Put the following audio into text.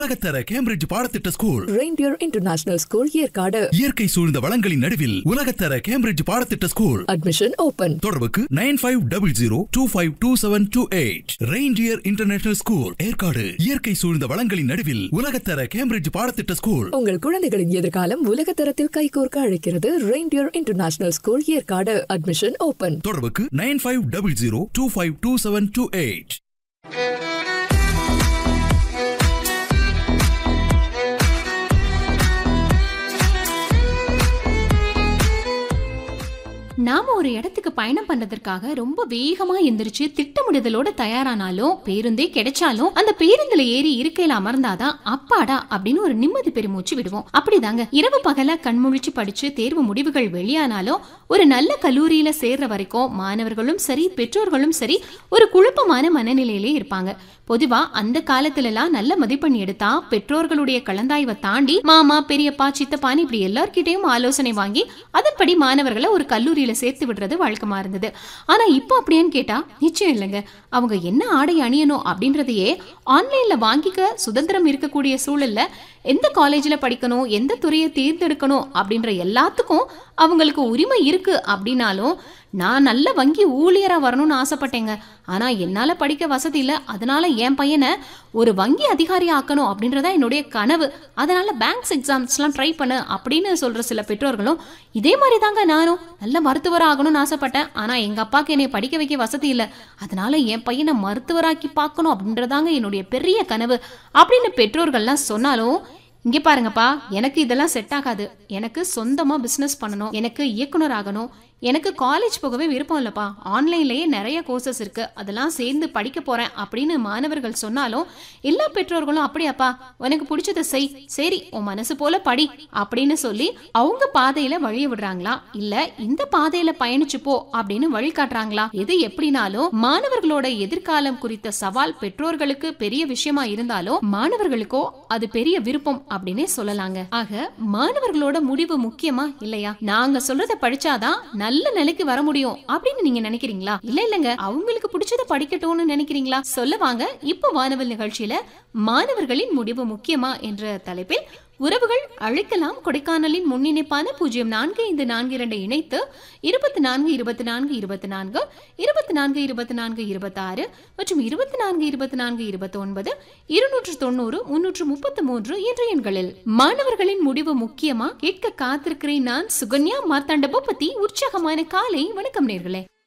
உலகத்தர கேம்பிரிட்ஜ் பாடத்திட்ட school reindeer international school Yercaud. இயற்கை சூழ்ந்த வளங்களின் நடுவில் உலகத்தர கேம்பிரிட்ஜ் பாடத்திட்ட ஸ்கூல். Admission open. தொடர்புக்கு 9500252728. Reindeer international school Yercaud. இயற்கை சூழ்ந்த வளங்களின் நடுவில் உலகத்தர கேம்பிரிட்ஜ் பாடத்திட்ட ஸ்கூல். உங்கள் குழந்தைகளின் எதிர்காலம் உலகத்தரத்தில் கைகோர்க்க அழைக்கிறது. Reindeer international school Yercaud. Admission open. தொடர்புக்கு 9500252728. நாம ஒரு இடத்துக்கு பயணம் பண்றதற்காக ரொம்ப வேகமா எந்திரிச்சு திட்டமிடுதலோட தயாரானாலும் பேருந்தே கிடைச்சாலும் அந்த பேருந்துல ஏறி இருக்கையில அமர்ந்தாதான் அப்பாடா அப்படின்னு ஒரு நிம்மதி பெருமூச்சு விடுவோம். அப்படிதாங்க இரவு பகல கண்முழிச்சு படிச்சு தேர்வு முடிவுகள் வெளியானாலும் ஒரு நல்ல கல்லூரியில சேர்ற வரைக்கும் மாணவர்களும் சரி பெற்றோர்களும் சரி ஒரு குழப்பமான மனநிலையிலே இருப்பாங்க. பொதுவா அந்த காலத்துல எல்லாம் நல்ல மதிப்பெண் எடுத்தா பெற்றோர்களுடைய கலந்தாய்வை தாண்டி மாமா பெரியப்பா சித்தப்பான்னு இப்படி எல்லார்கிட்டையும் ஆலோசனை வாங்கி அதன்படி மாணவர்களை ஒரு கல்லூரியில சேர்த்து விடுறது வழக்கமா இருந்தது. ஆனா இப்போ அப்படியான்னு கேட்டா நிச்சயம் இல்லைங்க. அவங்க என்ன ஆடை அணியணும் அப்படின்றதையே ஆன்லைன்ல வாங்கிக்க சுதந்திரம் இருக்கக்கூடிய சூழல்ல எந்த காலேஜ்ல படிக்கணும் எந்த துறையை தேர்ந்தெடுக்கணும் அப்படின்ற எல்லாத்துக்கும் அவங்களுக்கு உரிமை இருக்கு. அப்படின்னாலும் நான் நல்ல வங்கி ஊழியரா வரணும்னு ஆசைப்பட்டேங்க. ஆனா என்னால படிக்க வசதி இல்லை. அதனால என் பையனை ஒரு வங்கி அதிகாரி ஆக்கணும் அப்படின்றதா என்னுடைய கனவு. அதனால பேங்க்ஸ் எக்ஸாம்ஸ்லாம் ட்ரை பண்ணு அப்படின்னு சொல்ற சில பெற்றோர்களும் இதே மாதிரி தாங்க நானும் நல்ல மருத்துவர் ஆகணும்னு ஆசைப்பட்டேன். ஆனா எங்க அப்பாவுக்கு என்னை படிக்க வைக்க வசதி இல்லை. அதனால என் பையனை மருத்துவராக்கி பார்க்கணும் அப்படின்றதாங்க என்னுடைய பெரிய கனவு அப்படின்னு பெற்றோர்கள்லாம் சொன்னாலும் இங்க பாருங்கப்பா, எனக்கு இதெல்லாம் செட் ஆகாது. எனக்கு சொந்தமா பிசினஸ் பண்ணணும், எனக்கு இயக்குனர் ஆகணும், எனக்கு காலேஜ் போகவே விருப்பம் இல்லப்பா, ஆன்லைன்லயே நிறைய கோர்சஸ் இருக்கு, அதெல்லாம் சேர்ந்து படிக்க போறேன் அப்படின்னு மாணவர்கள் சொன்னாலும் எல்லா பெற்றோர்களும் அப்படியாப்பா உனக்கு பிடிச்சதை செய், சரி உன் மனசு போல படி அப்படின்னு சொல்லி அவங்க பாதையில வழிய விடுறாங்களா இல்ல இந்த பாதையில பயணிச்சு போ அப்படின்னு வழிகாட்டுறாங்களா? எது எப்படினாலும் மாணவர்களோட எதிர்காலம் குறித்த சவால் பெற்றோர்களுக்கு பெரிய விஷயமா இருந்தாலும் மாணவர்களுக்கோ அது பெரிய விருப்பம் அப்படின்னே சொல்லலாங்க. ஆக மாணவர்களோட முடிவு முக்கியமா இல்லையா? நாங்க சொல்றத படிச்சாதான் நல்ல நிலைக்கு வர முடியும் அப்படின்னு நீங்க நினைக்கிறீங்களா? இல்லங்க அவங்களுக்கு பிடிச்சத படிக்கட்டும்னு நினைக்கிறீங்களா? சொல்ல வாங்க. இப்போ வானவில் நிகழ்ச்சியில மாணவர்களின் முடிவு முக்கியமா என்ற தலைப்பில் உறவுகள் அழைக்கலாம். கொடைக்கானலின் முன்னிணைப்பான 045442 இணைத்து 242424 242424 மற்றும் 242429 290 333 என்ற எண்களில் மாணவர்களின் முடிவு முக்கியமா கேட்க காத்திருக்கிறேன். நான் சுகன்யா மார்த்தாண்ட பூபதி. உற்சாகமான காலை வணக்கம் நேர்களே.